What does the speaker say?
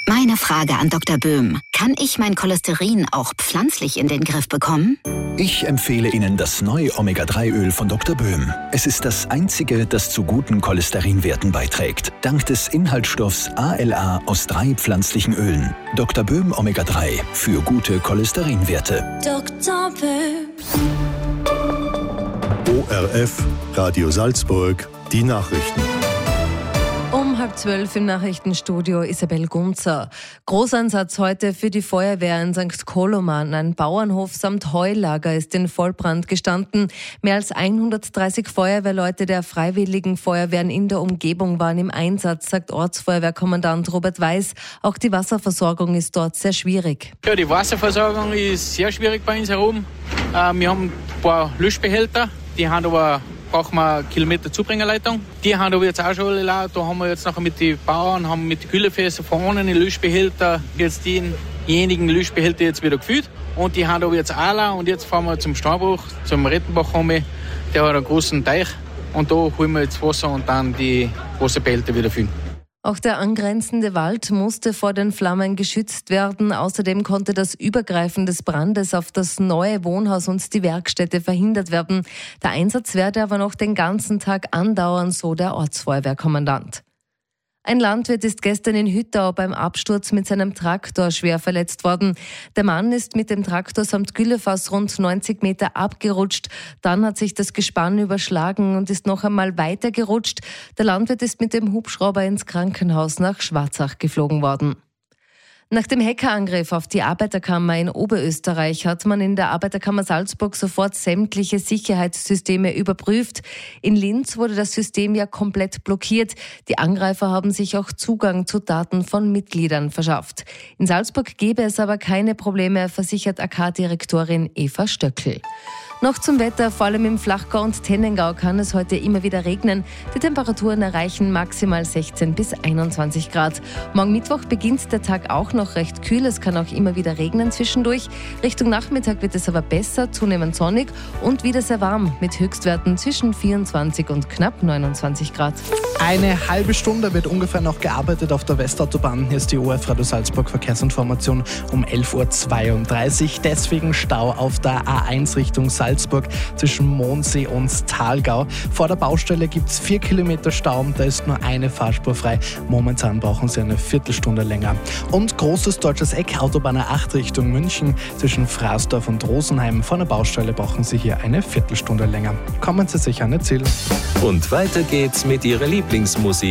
Meine Frage an Dr. Böhm. Kann ich mein Cholesterin auch pflanzlich in den Griff bekommen? Ich empfehle Ihnen das neue Omega-3-Öl von Dr. Böhm. Es ist das einzige, das zu guten Cholesterinwerten beiträgt. Dank des Inhaltsstoffs ALA aus 3 pflanzlichen Ölen. Dr. Böhm Omega-3 für gute Cholesterinwerte. Dr. Böhm. ORF, Radio Salzburg, die Nachrichten. Um 11:30 im Nachrichtenstudio Isabel Gunzer. Großeinsatz heute für die Feuerwehr in St. Koloman. Ein Bauernhof samt Heulager ist in Vollbrand gestanden. Mehr als 130 Feuerwehrleute der Freiwilligen Feuerwehren in der Umgebung waren im Einsatz, sagt Ortsfeuerwehrkommandant Robert Weiß. Auch die Wasserversorgung ist dort sehr schwierig. Ja, die Wasserversorgung ist sehr schwierig bei uns herum. Wir haben ein paar Löschbehälter, die haben aber brauchen wir Kilometer Zubringerleitung. Die haben aber jetzt auch schon alle laut. Da haben wir jetzt nachher mit den Bauern, haben mit den Kühlefässern vorne die Löschbehälter, jetzt diejenigen Löschbehälter jetzt wieder gefüllt. Und die haben aber jetzt auch laut. Und jetzt fahren wir zum Steinbruch, zum Rettenbach herum. Der hat einen großen Teich. Und da holen wir jetzt Wasser und dann die Wasserbehälter wieder füllen. Auch der angrenzende Wald musste vor den Flammen geschützt werden. Außerdem konnte das Übergreifen des Brandes auf das neue Wohnhaus und die Werkstätte verhindert werden. Der Einsatz werde aber noch den ganzen Tag andauern, so der Ortsfeuerwehrkommandant. Ein Landwirt ist gestern in Hüttau beim Absturz mit seinem Traktor schwer verletzt worden. Der Mann ist mit dem Traktor samt Güllefass rund 90 Meter abgerutscht. Dann hat sich das Gespann überschlagen und ist noch einmal weiter gerutscht. Der Landwirt ist mit dem Hubschrauber ins Krankenhaus nach Schwarzach geflogen worden. Nach dem Hackerangriff auf die Arbeiterkammer in Oberösterreich hat man in der Arbeiterkammer Salzburg sofort sämtliche Sicherheitssysteme überprüft. In Linz wurde das System ja komplett blockiert. Die Angreifer haben sich auch Zugang zu Daten von Mitgliedern verschafft. In Salzburg gäbe es aber keine Probleme, versichert AK-Direktorin Eva Stöckl. Noch zum Wetter, vor allem im Flachgau und Tennengau kann es heute immer wieder regnen. Die Temperaturen erreichen maximal 16 bis 21 Grad. Morgen Mittwoch beginnt der Tag auch noch recht kühl. Es kann auch immer wieder regnen zwischendurch. Richtung Nachmittag wird es aber besser, zunehmend sonnig und wieder sehr warm mit Höchstwerten zwischen 24 und knapp 29 Grad. Eine halbe Stunde wird ungefähr noch gearbeitet auf der Westautobahn. Hier ist die ORF Radio Salzburg Verkehrsinformation um 11:32 Uhr. Deswegen Stau auf der A1 Richtung Salzburg zwischen Mondsee und Thalgau. Vor der Baustelle gibt es 4 Kilometer Stau, da ist nur eine Fahrspur frei. Momentan brauchen Sie eine Viertelstunde länger. Und großes deutsches Eck, Autobahn A8 Richtung München zwischen Fraßdorf und Rosenheim. Vor der Baustelle brauchen Sie hier eine Viertelstunde länger. Kommen Sie sicher an Ihr Ziel. Und weiter geht's mit Ihrer Lieblingsmusik.